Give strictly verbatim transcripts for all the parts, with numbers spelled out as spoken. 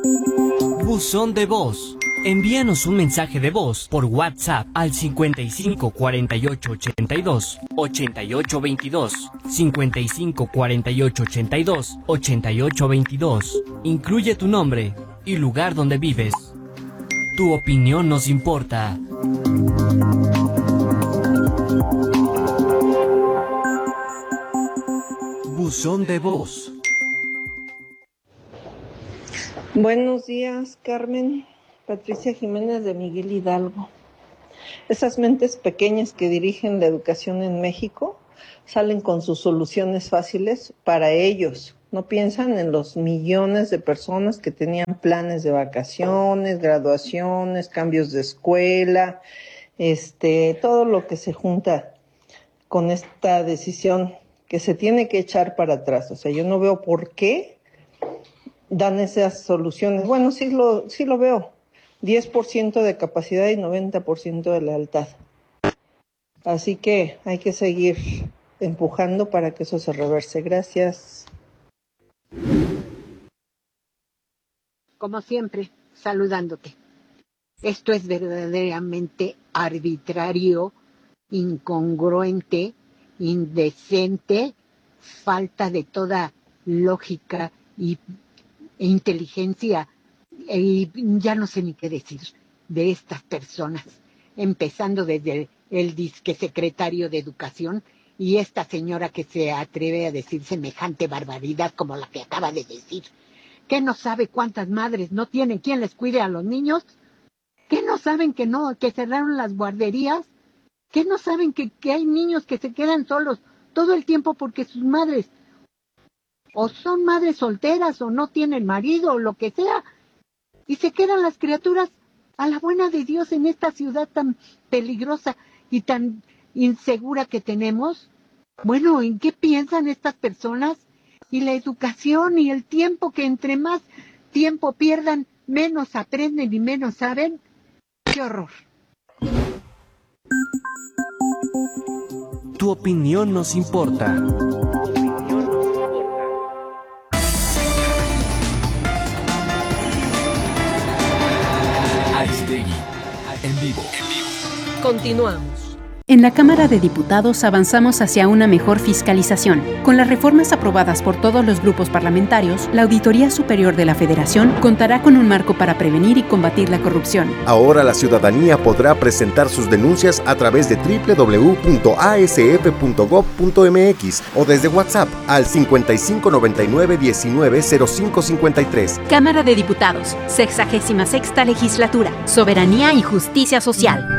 Buzón de voz. Envíanos un mensaje de voz por WhatsApp al cincuenta y cinco cuarenta y ocho ochenta y dos ochenta y ocho veintidós, cincuenta y cinco cuarenta y ocho ochenta y dos ochenta y ocho veintidós. Incluye tu nombre y lugar donde vives. Tu opinión nos importa. Buzón de voz. Buenos días, Carmen. Patricia Jiménez de Miguel Hidalgo. Esas mentes pequeñas que dirigen la educación en México salen con sus soluciones fáciles para ellos. No piensan en los millones de personas que tenían planes de vacaciones, graduaciones, cambios de escuela, este, todo lo que se junta con esta decisión que se tiene que echar para atrás. O sea, yo no veo por qué dan esas soluciones. Bueno, sí lo, sí lo veo. diez por ciento de capacidad y noventa por ciento de lealtad. Así que hay que seguir empujando para que eso se reverse. Gracias. Como siempre, saludándote. Esto es verdaderamente arbitrario, incongruente, indecente, falta de toda lógica y, e inteligencia. Y ya no sé ni qué decir de estas personas, empezando desde el, el disque secretario de Educación y esta señora que se atreve a decir semejante barbaridad como la que acaba de decir. ¿Qué no sabe cuántas madres no tienen quien les cuide a los niños? ¿Qué no saben que no, que cerraron las guarderías? ¿Qué no saben que, que hay niños que se quedan solos todo el tiempo porque sus madres o son madres solteras o no tienen marido o lo que sea? Y se quedan las criaturas a la buena de Dios en esta ciudad tan peligrosa y tan insegura que tenemos. Bueno, ¿en qué piensan estas personas? Y la educación y el tiempo, que entre más tiempo pierdan, menos aprenden y menos saben. ¡Qué horror! Tu opinión nos importa. En vivo. Continuamos. En la Cámara de Diputados avanzamos hacia una mejor fiscalización. Con las reformas aprobadas por todos los grupos parlamentarios, la Auditoría Superior de la Federación contará con un marco para prevenir y combatir la corrupción. Ahora la ciudadanía podrá presentar sus denuncias a través de doble u doble u doble u punto a s f punto gob punto m x o desde WhatsApp al cincuenta y cinco noventa y nueve diecinueve cero cinco cincuenta y tres. Cámara de Diputados, sexagésima sexta Legislatura, Soberanía y Justicia Social.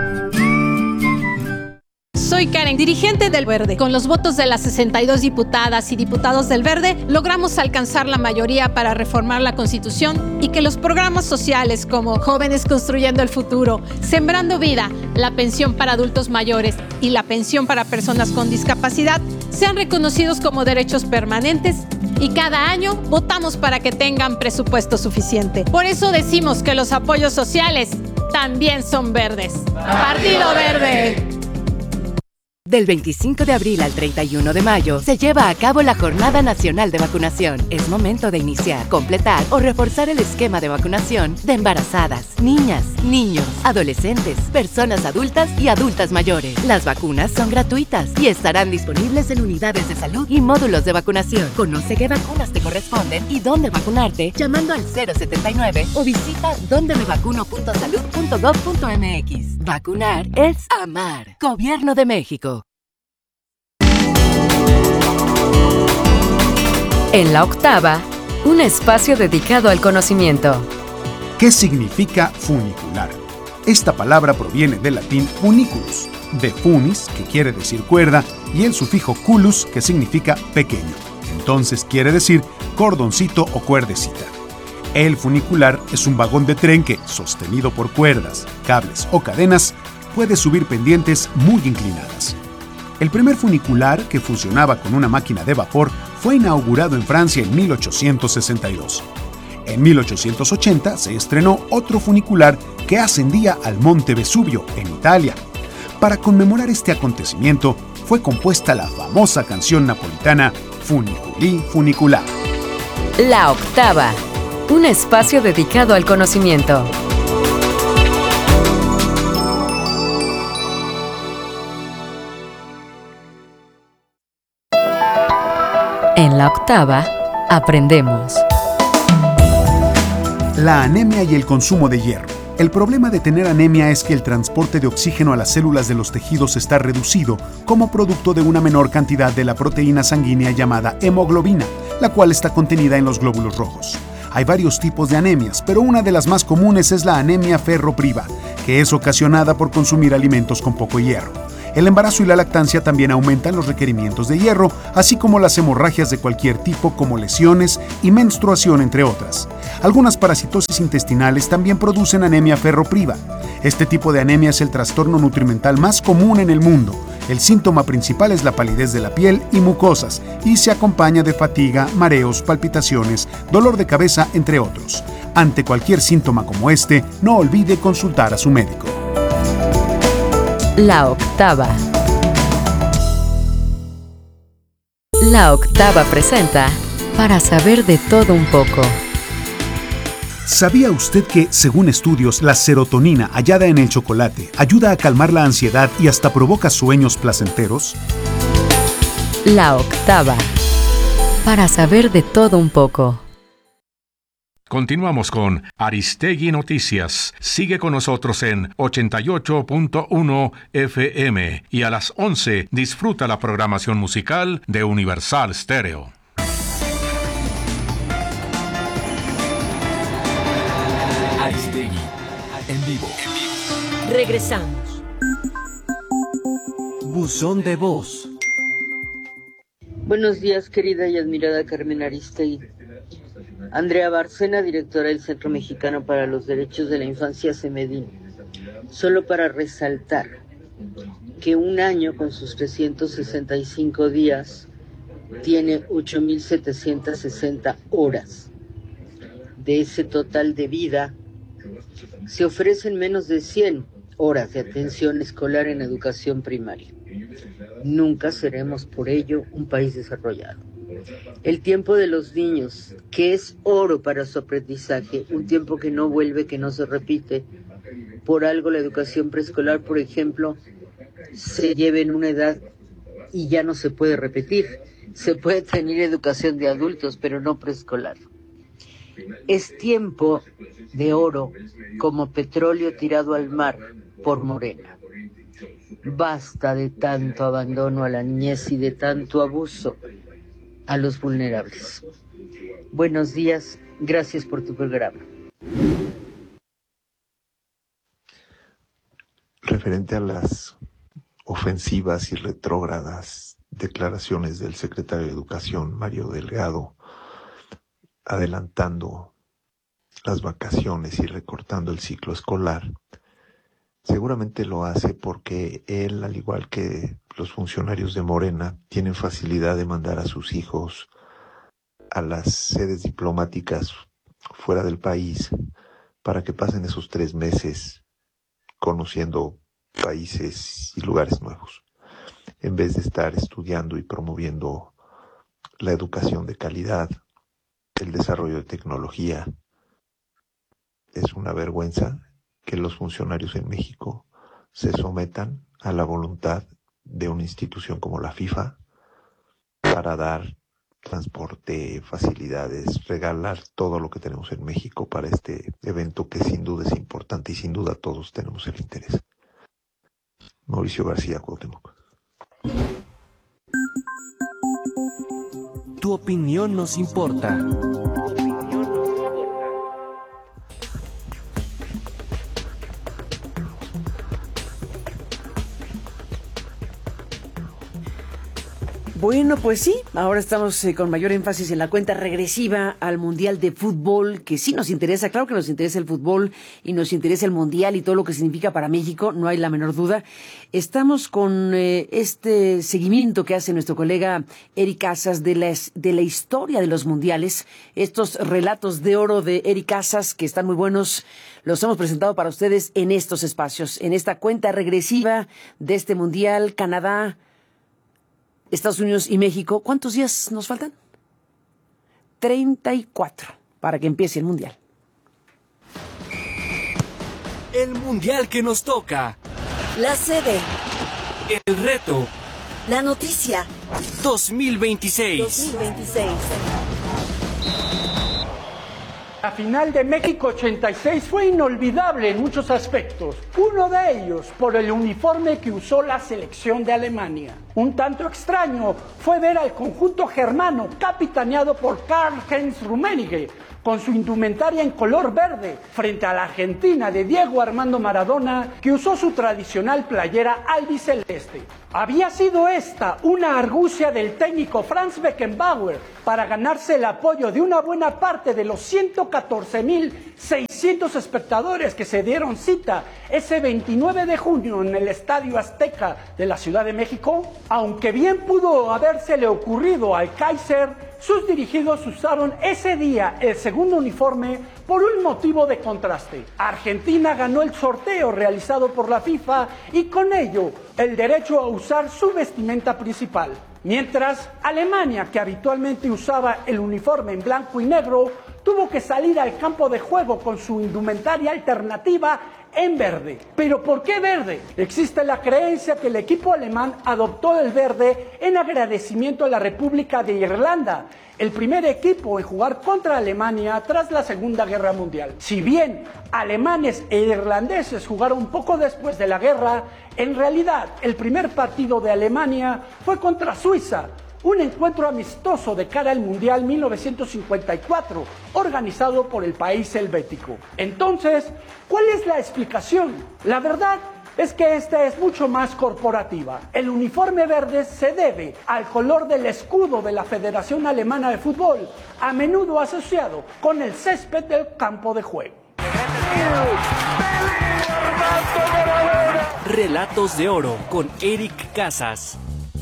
Soy Karen, dirigente del Verde. Con los votos de las sesenta y dos diputadas y diputados del Verde, logramos alcanzar la mayoría para reformar la Constitución y que los programas sociales como Jóvenes Construyendo el Futuro, Sembrando Vida, la pensión para adultos mayores y la pensión para personas con discapacidad sean reconocidos como derechos permanentes, y cada año votamos para que tengan presupuesto suficiente. Por eso decimos que los apoyos sociales también son verdes. ¡Partido Verde! Del veinticinco de abril al treinta y uno de mayo se lleva a cabo la Jornada Nacional de Vacunación. Es momento de iniciar, completar o reforzar el esquema de vacunación de embarazadas, niñas, niños, adolescentes, personas adultas y adultas mayores. Las vacunas son gratuitas y estarán disponibles en unidades de salud y módulos de vacunación. Conoce qué vacunas te corresponden y dónde vacunarte llamando al cero setenta y nueve o visita donde me vacuno punto salud punto gob punto m x. Vacunar es amar. Gobierno de México. En la octava, un espacio dedicado al conocimiento. ¿Qué significa funicular? Esta palabra proviene del latín funiculus, de funis, que quiere decir cuerda, y el sufijo culus, que significa pequeño. Entonces quiere decir cordoncito o cuerdecita. El funicular es un vagón de tren que, sostenido por cuerdas, cables o cadenas, puede subir pendientes muy inclinadas. El primer funicular, que funcionaba con una máquina de vapor, fue inaugurado en Francia en mil ochocientos sesenta y dos. En mil ochocientos ochenta se estrenó otro funicular que ascendía al Monte Vesubio, en Italia. Para conmemorar este acontecimiento, fue compuesta la famosa canción napolitana Funiculi Funicular. La octava, un espacio dedicado al conocimiento. En la octava, aprendemos. La anemia y el consumo de hierro. El problema de tener anemia es que el transporte de oxígeno a las células de los tejidos está reducido como producto de una menor cantidad de la proteína sanguínea llamada hemoglobina, la cual está contenida en los glóbulos rojos. Hay varios tipos de anemias, pero una de las más comunes es la anemia ferropriva, que es ocasionada por consumir alimentos con poco hierro. El embarazo y la lactancia también aumentan los requerimientos de hierro, así como las hemorragias de cualquier tipo como lesiones y menstruación, entre otras. Algunas parasitosis intestinales también producen anemia ferropriva. Este tipo de anemia es el trastorno nutrimental más común en el mundo. El síntoma principal es la palidez de la piel y mucosas, y se acompaña de fatiga, mareos, palpitaciones, dolor de cabeza, entre otros. Ante cualquier síntoma como este, no olvide consultar a su médico. La octava. La octava presenta Para saber de todo un poco. ¿Sabía usted que, según estudios, la serotonina hallada en el chocolate ayuda a calmar la ansiedad y hasta provoca sueños placenteros? La octava. Para saber de todo un poco. Continuamos con Aristegui Noticias. Sigue con nosotros en ochenta y ocho punto uno F M y a las once disfruta la programación musical de Universal Stereo. Aristegui, en vivo. Regresamos. Buzón de voz. Buenos días, querida y admirada Carmen Aristegui. Andrea Bárcena, directora del Centro Mexicano para los Derechos de la Infancia, CEMEDIN. Solo para resaltar que un año con sus trescientos sesenta y cinco días tiene ocho mil setecientas sesenta horas. De ese total de vida, se ofrecen menos de cien horas de atención escolar en educación primaria. Nunca seremos por ello un país desarrollado. El tiempo de los niños, que es oro para su aprendizaje, un tiempo que no vuelve, que no se repite. Por algo la educación preescolar, por ejemplo, se lleva en una edad y ya no se puede repetir. Se puede tener educación de adultos, pero no preescolar. Es tiempo de oro como petróleo tirado al mar por Morena. Basta de tanto abandono a la niñez y de tanto abuso a los vulnerables. Buenos días, gracias por tu programa. Referente a las ofensivas y retrógradas declaraciones del secretario de Educación, Mario Delgado, adelantando las vacaciones y recortando el ciclo escolar, seguramente lo hace porque él, al igual que los funcionarios de Morena, tienen facilidad de mandar a sus hijos a las sedes diplomáticas fuera del país para que pasen esos tres meses conociendo países y lugares nuevos, en vez de estar estudiando y promoviendo la educación de calidad, el desarrollo de tecnología. Es una vergüenza que los funcionarios en México se sometan a la voluntad de una institución como la FIFA para dar transporte, facilidades, regalar todo lo que tenemos en México para este evento que sin duda es importante y sin duda todos tenemos el interés. Mauricio García, Cuauhtémoc. Tu opinión nos importa. Bueno, pues sí, ahora estamos eh, con mayor énfasis en la cuenta regresiva al Mundial de Fútbol, que sí nos interesa, claro que nos interesa el fútbol y nos interesa el Mundial y todo lo que significa para México, no hay la menor duda. Estamos con eh, este seguimiento que hace nuestro colega Eric Casas de la, de la historia de los mundiales, estos relatos de oro de Eric Casas que están muy buenos, los hemos presentado para ustedes en estos espacios, en esta cuenta regresiva de este Mundial, Canadá, Estados Unidos y México. ¿Cuántos días nos faltan? treinta y cuatro para que empiece el Mundial. El Mundial que nos toca. La sede. El reto. La noticia. dos mil veintiséis. dos mil veintiséis. La final de México ochenta y seis fue inolvidable en muchos aspectos. Uno de ellos por el uniforme que usó la selección de Alemania. Un tanto extraño fue ver al conjunto germano capitaneado por Karl-Heinz Rummenigge con su indumentaria en color verde frente a la Argentina de Diego Armando Maradona, que usó su tradicional playera albiceleste. Había sido esta una argucia del técnico Franz Beckenbauer para ganarse el apoyo de una buena parte de los ciento catorce mil seiscientos espectadores que se dieron cita ese veintinueve de junio en el Estadio Azteca de la Ciudad de México. Aunque bien pudo habérsele ocurrido al Kaiser, sus dirigidos usaron ese día el segundo uniforme por un motivo de contraste. Argentina ganó el sorteo realizado por la FIFA y con ello el derecho a usar su vestimenta principal. Mientras, Alemania, que habitualmente usaba el uniforme en blanco y negro, tuvo que salir al campo de juego con su indumentaria alternativa en verde. ¿Pero por qué verde? Existe la creencia que el equipo alemán adoptó el verde en agradecimiento a la República de Irlanda, el primer equipo en jugar contra Alemania tras la Segunda Guerra Mundial. Si bien alemanes e irlandeses jugaron poco después de la guerra, en realidad el primer partido de Alemania fue contra Suiza, un encuentro amistoso de cara al Mundial mil novecientos cincuenta y cuatro, organizado por el país helvético. Entonces, ¿cuál es la explicación? La verdad es que esta es mucho más corporativa. El uniforme verde se debe al color del escudo de la Federación Alemana de Fútbol, a menudo asociado con el césped del campo de juego. Relatos de Oro con Eric Casas.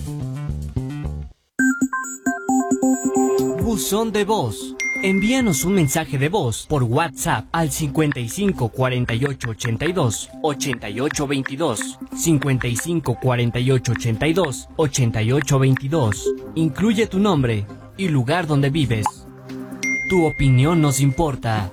Buzón de voz. Envíanos un mensaje de voz por WhatsApp al cincuenta y cinco cuarenta y ocho ochenta y dos ochenta y ocho veintidós, cincuenta y cinco cuarenta y ocho ochenta y dos ochenta y ocho veintidós. Incluye tu nombre y lugar donde vives. Tu opinión nos importa.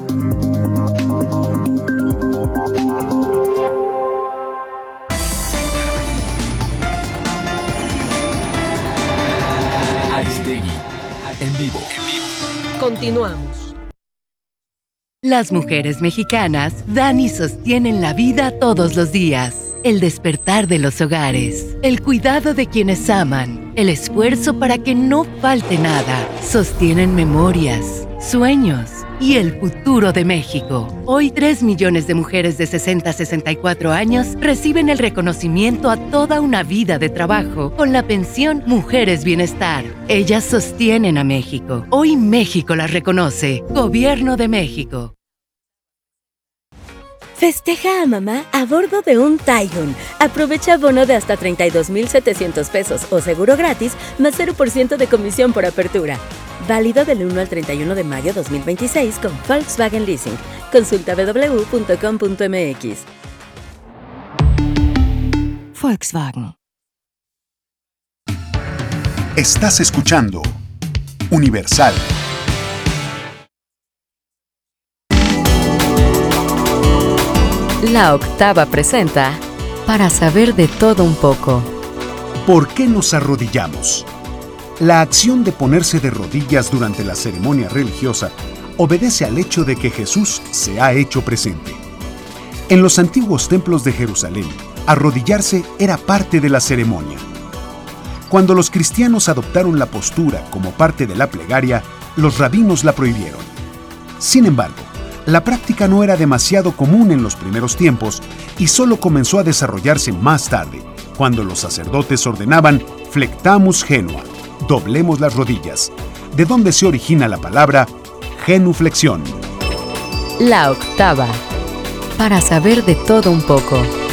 Aristegui, en vivo. Continuamos. Las mujeres mexicanas dan y sostienen la vida todos los días. El despertar de los hogares, el cuidado de quienes aman, el esfuerzo para que no falte nada. Sostienen memorias, sueños y el futuro de México. Hoy, tres millones de mujeres de sesenta a sesenta y cuatro años reciben el reconocimiento a toda una vida de trabajo con la pensión Mujeres Bienestar. Ellas sostienen a México. Hoy México las reconoce. Gobierno de México. Festeja a mamá a bordo de un Taigun. Aprovecha bono de hasta treinta y dos mil setecientos pesos o seguro gratis más cero por ciento de comisión por apertura. Válido del uno al treinta y uno de mayo dos mil veintiséis con Volkswagen Leasing. Consulta w w w punto com punto m x. Volkswagen. Estás escuchando Universal. La Octava presenta Para saber de todo un poco. ¿Por qué nos arrodillamos? La acción de ponerse de rodillas durante la ceremonia religiosa obedece al hecho de que Jesús se ha hecho presente. En los antiguos templos de Jerusalén, arrodillarse era parte de la ceremonia. Cuando los cristianos adoptaron la postura como parte de la plegaria, los rabinos la prohibieron. Sin embargo, la práctica no era demasiado común en los primeros tiempos y solo comenzó a desarrollarse más tarde, cuando los sacerdotes ordenaban flectamus genua, doblemos las rodillas, de donde se origina la palabra genuflexión. La Octava, para saber de todo un poco.